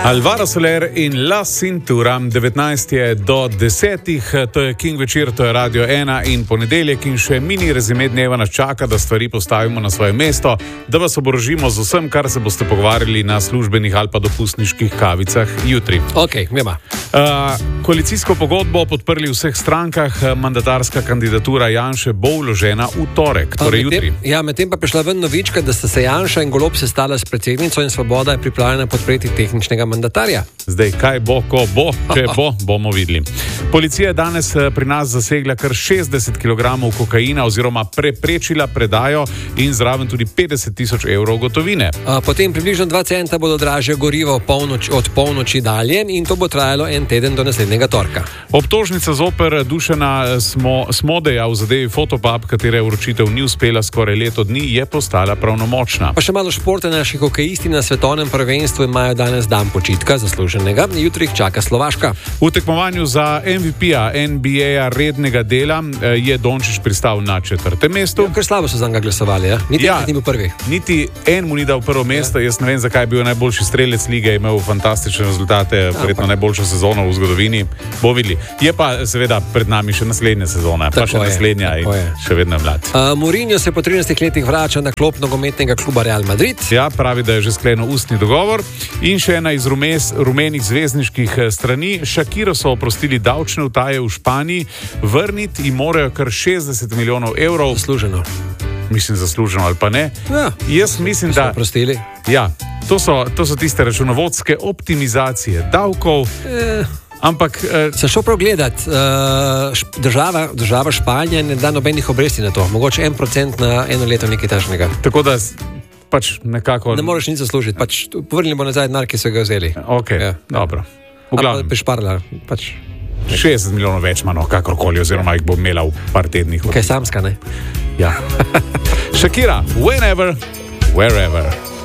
Alvaro Soler in La Cintura, 19 je do 10, to je King večer, to je Radio 1 in ponedeljek in še mini rezime dneva nas čaka, da stvari postavimo na svoje mesto, da vas oborožimo z vsem, kar se boste pogovarjali na službenih ali pa dopustniških kavicah jutri. Ok, vema. Koalicijsko pogodbo podprli v vseh strankah, mandatarska kandidatura Janše bo vložena v torek, torej jutri. Medtem pa prišla ven novička, da sta se Janša in Golob sestala s predsednico in Svoboda je pripravljena podpreti tehničnega mandatarja. Zdaj, kaj bo, ko bo, če bo, bomo videli. Policija je danes pri nas zasegla kar 60 kg kokaina oziroma preprečila predajo in zraven tudi 50 000 evrov gotovine. Potem približno 2 centa bodo dražje gorivo od polnoči dalje in to bo trajalo en teden do naslednjega torka. Obtožnica zoper Dušana Smodeja v zadevi Fotopub, katere vročitev ni uspela skoraj leto dni, je postala pravnomočna. Pa še malo športa. Naši hokejisti na svetovnem prvenstvu imajo danes dan počitka zasluženega, jutri jih čaka Slovaška. V tekmovanju za MVP-a NBA rednega dela je Dončić pristal na 4. mestu. Ker slabo so za njega glasovali, ja? Niti ni bil prvi. Niti en mu ni dal prvo mesto, jaz ne vem, zakaj je bil najboljši strelec lige, imel fantastične rezultate, verjetno najboljšo sezono v zgodovini. Bo videli. Je pa seveda pred nami še naslednja sezona, pa še naslednja in še vedno je mlad. Mourinho se po 13 letih vrača na klop nogometnega kluba Real Madrid. Ja, pravi, da je že sklenil ustni dogovor. In še ena iz rumenih zvezdniških strani. Shakiro so oprostili davčne utaje v Španiji, vrniti jim morajo kar 60 milijonov evrov. Zasluženo. Mislim, zasluženo ali pa ne. Ja. Jaz mislim, da... Oprostili. Ja, to so tiste računovodske optimizacije davkov. Ampak... Sem šel prav gledat, država Španija ne da nobenih obresti na to. Mogoče 1% na eno leto nekaj tašnega. Tako da pač nekako... Ne moreš nič zaslužiti, pač povrnili bo nazaj denar, ki so ga vzeli. Ok, ja. Dobro. V glavnem. Pešparla, pač... 60 milijonov več manj, kakorkoli, oziroma jih bo imela v par tednih. Kaj samska, ne? Ja. Shakira, whenever, wherever.